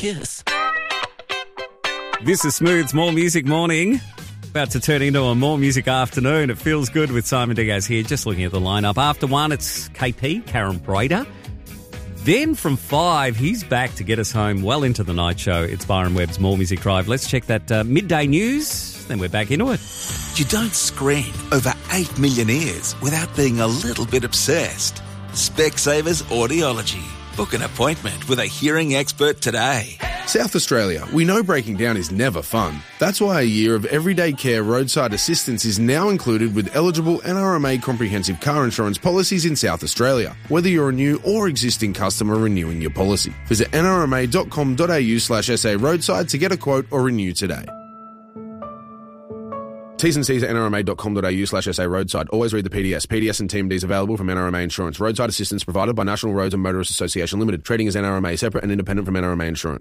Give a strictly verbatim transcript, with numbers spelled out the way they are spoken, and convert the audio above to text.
kiss. This is Smooth's More Music Morning. About to turn into a More Music afternoon. It feels good with Simon Diaz here. Just looking at the lineup. After one, it's K P, Karen Brader. Then from five, he's back to get us home well into the night show. It's Byron Webb's More Music Drive. Let's check that uh, midday news. Then we're back into it. You don't screen over eight million ears without being a little bit obsessed. Specsavers Audiology. Book an appointment with a hearing expert today. South Australia, we know breaking down is never fun. That's why a year of everyday care roadside assistance is now included with eligible N R M A comprehensive car insurance policies in South Australia, whether you're a new or existing customer renewing your policy. Visit n r m a dot com dot a u slash s a roadside to get a quote or renew today. T's and C's at n r m a dot com dot a u slash s a roadside. Always read the P D S. P D S and T M Ds available from N R M A Insurance. Roadside assistance provided by National Roads and Motorists Association Limited. Trading as N R M A, separate and independent from N R M A Insurance.